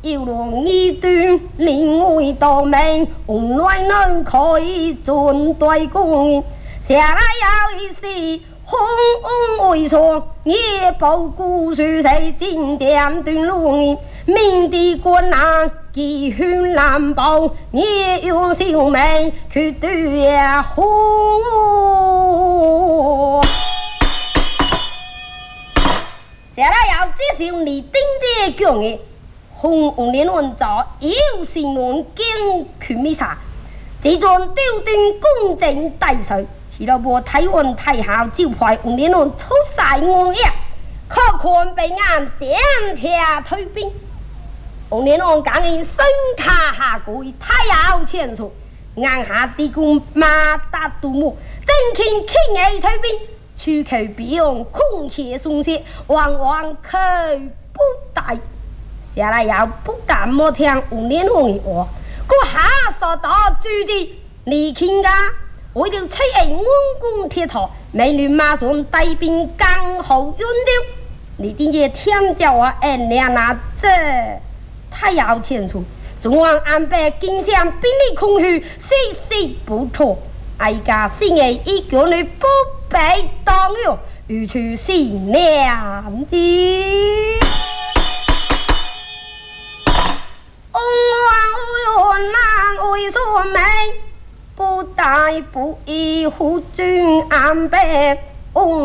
有龙一段，另外道名，红来能可以准对公，下来有一时。红为错，也报故事谁进江段路，明的官郎几圈难报，也用性命去对红。下来要接受你丁姐讲的，红莲论早有心论经全米杀，这种丢定公正大帅。许多部台湾太后就派红莲论出晒我呀，可看被俺将车退兵。红莲论讲因身卡下跪，太后前出，按下地公马达杜木，正看轻易退兵，出口必用空切松懈，往往口不带。下来要不敢莫听红莲论的话，我下手到主子，你看噶。为了妻儿安公铁头，美女马上带兵刚好援救。你定也听叫我按两拿这太要清楚。中央安排金乡兵力空虚，事事不妥。哀家心儿一个女不被当用，如出心良机。王难为所美。不带不义护君安排。